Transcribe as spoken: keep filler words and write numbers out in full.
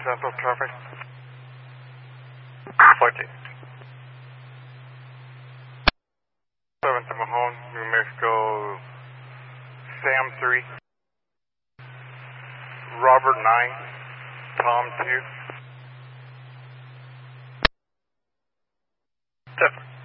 Central traffic. fourteen. seven to Mahone, New Mexico, Sam three. Robert nine. Tom two. Different.